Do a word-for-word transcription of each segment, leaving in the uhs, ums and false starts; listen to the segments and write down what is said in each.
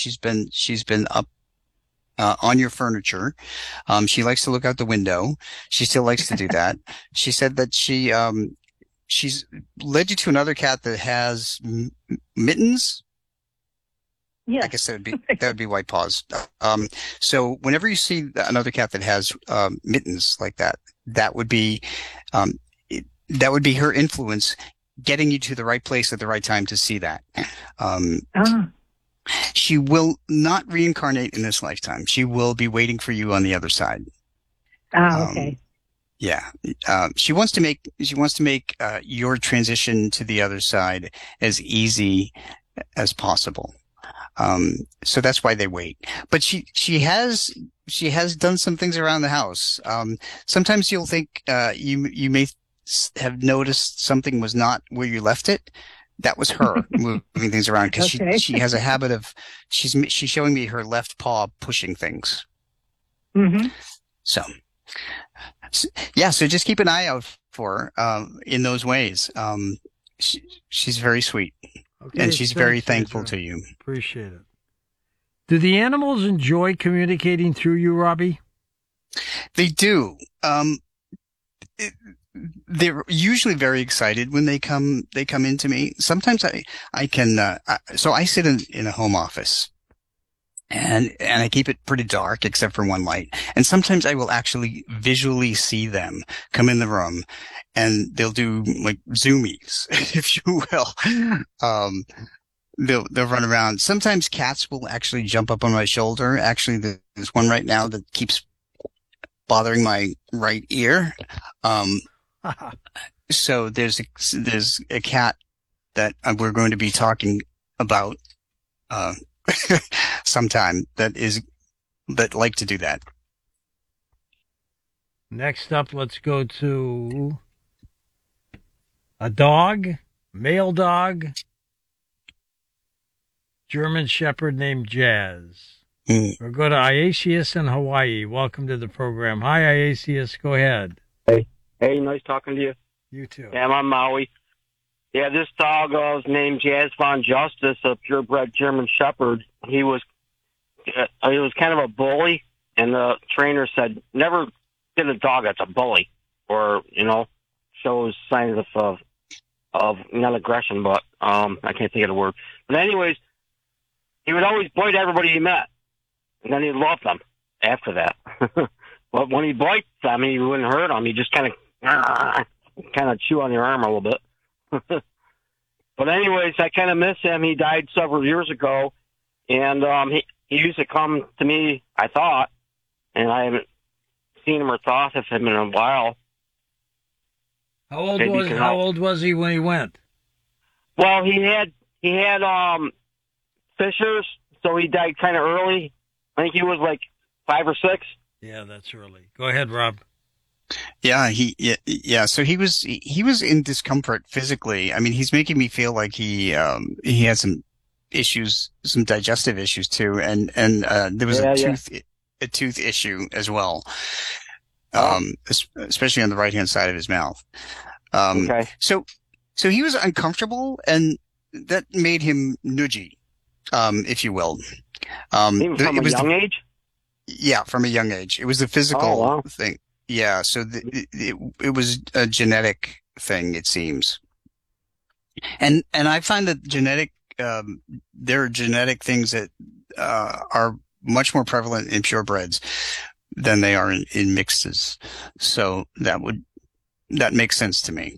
she's been she's been up uh, on your furniture. Um, she likes to look out the window. She still likes to do that. She said that she um she's led you to another cat that has m- mittens. Yes. I guess that would be that would be White Paws. Um, so whenever you see another cat that has um, mittens like that, that would be um, it, that would be her influence getting you to the right place at the right time to see that. Um, Ah. She will not reincarnate in this lifetime. She will be waiting for you on the other side. Ah, okay. Um, yeah, uh, she wants to make she wants to make uh, your transition to the other side as easy as possible. Um, so that's why they wait. But she, she has, she has done some things around the house. Um, sometimes you'll think, uh, you, you may have noticed something was not where you left it. That was her moving things around because Okay. she, she has a habit of, she's, she's showing me her left paw pushing things. Mm-hmm. So, yeah, so just keep an eye out for her, um, in those ways. Um, she, she's very sweet. Okay, and she's thanks, very thankful Pedro. to you. Appreciate it. Do the animals enjoy communicating through you, Robbie? They do. Um, it, they're usually very excited when they come, they come into me. Sometimes I, I can, uh, I, so I sit in, in a home office and, and I keep it pretty dark except for one light. And sometimes I will actually visually see them come in the room and they'll do like zoomies, if you will. Um, they'll, they'll run around. Sometimes cats will actually jump up on my shoulder. Actually, there's one right now that keeps bothering my right ear. Um, so there's a, there's a cat that we're going to be talking about, uh, sometime that is, that like to do that. Next up, let's go to a dog, male dog, German Shepherd named Jazz. Mm. We'll go to Iasius in Hawaii. Welcome to the program. Hi, Iasius. Go ahead. Hey, hey, nice talking to you. You too. Yeah, I'm on Maui. Yeah, this dog uh, was named Jazz Von Justice, a purebred German Shepherd. He was, uh, he was kind of a bully, and the trainer said, never get a dog that's a bully, or you know, shows signs of of, of not aggression, but um, I can't think of the word. But anyways, he would always bite everybody he met, and then he loved them after that. But when he bites them, he wouldn't hurt them. He just kind of kind of chew on your arm a little bit. But anyways, I kind of miss him. He died several years ago, and um, he he used to come to me, I thought, and I haven't seen him or thought of him in a while. How old Maybe was you can How help. old was he when he went? Well, he had he had um fissures, so he died kind of early. I think he was like five or six. Yeah, that's early. Go ahead, Rob. Yeah, he, yeah, yeah. So he was, he was in discomfort physically. I mean, he's making me feel like he, um, he had some issues, some digestive issues too. And, and, uh, there was Yeah, a yeah. tooth, a tooth issue as well. Um, es- especially on the right hand side of his mouth. Um, Okay. so, so he was uncomfortable and that made him nudgy, um, if you will. Um, Even the- from it a was young the, age. yeah, from a young age. It was the physical Oh, wow. thing. Yeah, so the, it, it it was a genetic thing, it seems. And and I find that genetic, um, there are genetic things that uh, are much more prevalent in purebreds than they are in, in mixes. So that would that makes sense to me.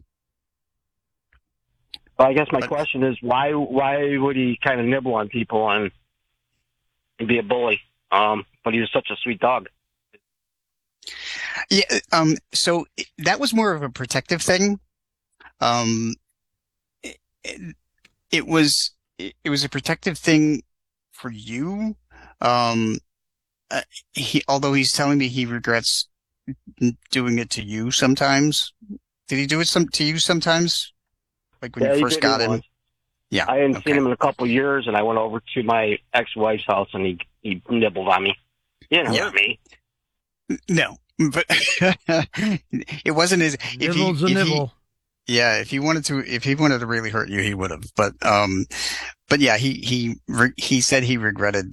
Well, I guess my But- question is why why would he kind of nibble on people and be a bully? Um, but he was such a sweet dog. Yeah. Um. So that was more of a protective thing. Um. It, it, it was it, it was a protective thing for you. Um. Uh, he although he's telling me he regrets doing it to you sometimes. Did he do it some to you sometimes? Like when Yeah, you he first did got it him. once. Yeah. I hadn't okay. seen him in a couple of years, and I went over to my ex-wife's house, and he he nibbled on me. He didn't Yeah. hurt me. No, but it wasn't his. If he, Nibble's a if he- nibble. Yeah, if he wanted to, if he wanted to really hurt you, he would have. But, um, but yeah, he, he, re- he said he regretted